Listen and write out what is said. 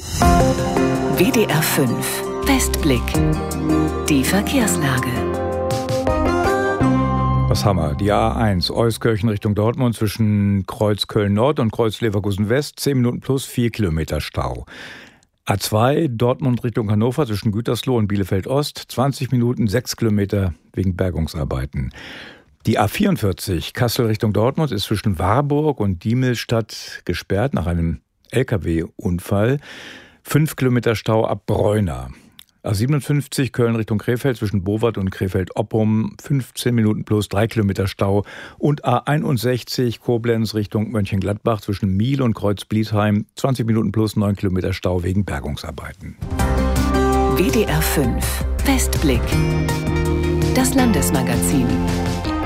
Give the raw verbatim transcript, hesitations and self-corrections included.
W D R fünf Westblick. Die Verkehrslage. Was haben wir? Die A eins, Euskirchen Richtung Dortmund zwischen Kreuz Köln-Nord und Kreuz Leverkusen-West, zehn Minuten plus vier Kilometer Stau. A zwei, Dortmund Richtung Hannover zwischen Gütersloh und Bielefeld-Ost, zwanzig Minuten, sechs Kilometer wegen Bergungsarbeiten. Die A vierundvierzig, Kassel Richtung Dortmund, ist zwischen Warburg und Diemelstadt gesperrt nach einem L K W-Unfall. fünf Kilometer Stau ab Bräuna. A siebenundfünfzig, Köln Richtung Krefeld zwischen Bowat und Krefeld-Oppum, fünfzehn Minuten plus drei Kilometer Stau. Und A einundsechzig, Koblenz Richtung Mönchengladbach zwischen Miel und Kreuz-Bliesheim, zwanzig Minuten plus neun Kilometer Stau wegen Bergungsarbeiten. W D R fünf Westblick. Das Landesmagazin.